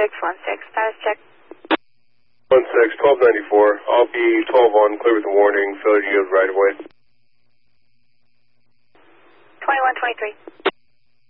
616, status check. 16, 1294. I'll be 12 on, clear with the warning, failure to yield right away. 2123.